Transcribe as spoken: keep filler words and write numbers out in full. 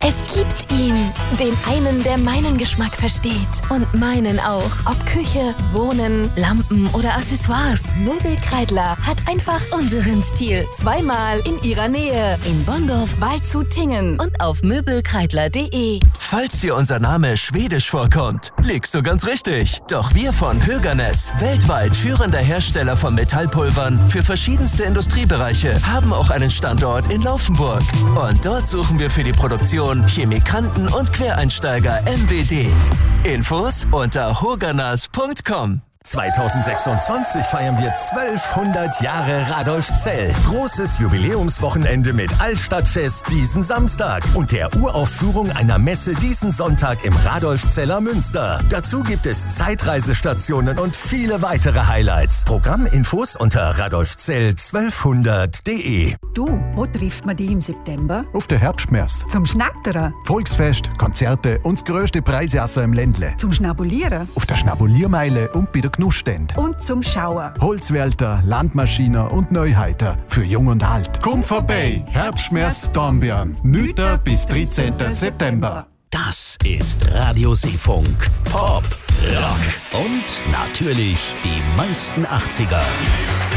Es gibt ihn, den einen, der meinen Geschmack versteht und meinen auch. Ob Küche, Wohnen, Lampen oder Accessoires, Möbelkreidler hat einfach unseren Stil. Zweimal in ihrer Nähe. In Bonndorf, Waldshut-Tiengen und auf möbelkreidler punkt de. Falls dir unser Name schwedisch vorkommt, liegst du ganz richtig. Doch wir von Höganäs, weltweit führender Hersteller von Metallpulvern für verschiedenste Industriebereiche, haben auch einen Standort in Laufenburg. Und dort suchen wir für die Produktion Chemikanten und Quereinsteiger M W D. Infos unter hoganas punkt com. zweitausendsechsundzwanzig feiern wir zwölfhundert Jahre Radolfzell. Großes Jubiläumswochenende mit Altstadtfest diesen Samstag und der Uraufführung einer Messe diesen Sonntag im Radolfzeller Münster. Dazu gibt es Zeitreisestationen und viele weitere Highlights. Programminfos unter radolfzell zwölfhundert punkt de. Du, wo trifft man die im September? Auf der Herbstmesse. Zum Schnattern? Volksfest, Konzerte und das grösste Preisjasse im Ländle. Zum Schnabulieren? Auf der Schnabuliermeile und bei der Genussstände. Und zum Schauen? Holzwälder, Landmaschinen und Neuheiter für Jung und Alt. Komm vorbei, Herbstmesse Dornbirn. neunten bis dreizehnten September. Das ist Radio Seefunk. Pop, Rock und natürlich die meisten achtziger.